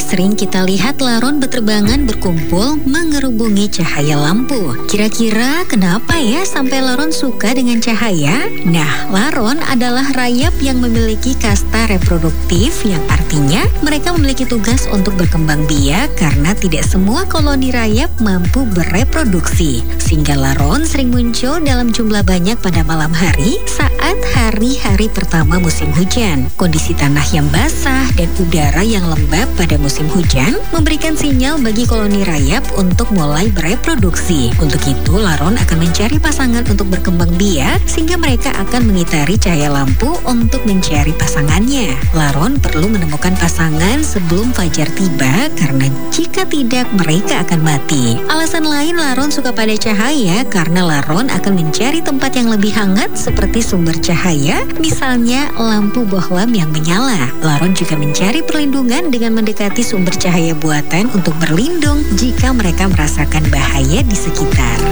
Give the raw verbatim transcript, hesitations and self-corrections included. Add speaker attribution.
Speaker 1: sering kita lihat laron beterbangan berkumpul mengerubungi cahaya lampu. Kira-kira kenapa ya sampai laron suka dengan cahaya? Nah, laron adalah rayap yang memiliki kasta reproduktif, yang artinya mereka memiliki tugas untuk berkembang biak karena tidak semua koloni rayap mampu bereproduksi. Sehingga laron sering muncul dalam jumlah banyak pada malam hari saat hari-hari pertama musim hujan. Kondisi tanah yang basah dan udara yang lembab pada musim hujan memberikan sinyal bagi koloni rayap untuk mulai bereproduksi. Untuk itu, laron akan mencari pasangan untuk berkembang biak sehingga mereka akan mengitari cahaya lampu untuk mencari pasangannya. Laron perlu menemukan pasangan sebelum fajar tiba karena jika tidak mereka akan mati. Alasan lain laron suka pada cahaya karena laron akan mencari tempat yang lebih hangat seperti sumber cahaya, misalnya lampu bohlam yang menyala. Laron juga mencari perlindungan dengan mendekati sumber cahaya buatan untuk berlindung jika mereka merasakan bahaya di sekitar.